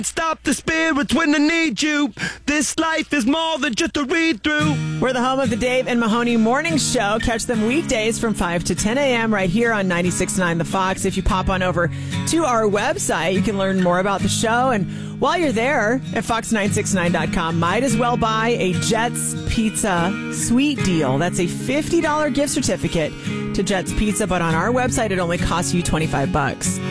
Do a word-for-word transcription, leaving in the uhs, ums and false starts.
Stop the spirits when they need you. This life is more than just a read-through. We're the home of the Dave and Mahoney Morning Show. Catch them weekdays from five to ten a.m. right here on ninety-six point nine The Fox. If you pop on over to our website, you can learn more about the show. And while you're there at fox nine sixty-nine dot com, might as well buy a Jets Pizza Sweet Deal. That's a fifty dollars gift certificate to Jets Pizza, but on our website, it only costs you twenty-five bucks.